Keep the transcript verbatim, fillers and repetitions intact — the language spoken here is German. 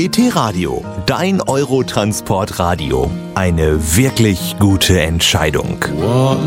E T-Radio, dein Eurotransport-Radio. Eine wirklich gute Entscheidung.